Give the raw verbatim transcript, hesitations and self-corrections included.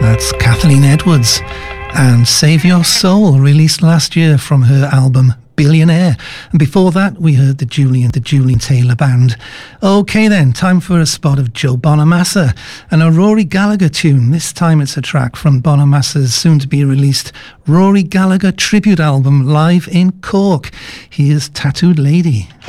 That's Kathleen Edwards and Save Your Soul, released last year from her album Billionaire. And before that, we heard the Julian, the Julian Taylor Band. Okay then, time for a spot of Joe Bonamassa and a Rory Gallagher tune. This time it's a track from Bonamassa's soon-to-be-released Rory Gallagher tribute album, Live in Cork. Here's Tattooed Lady.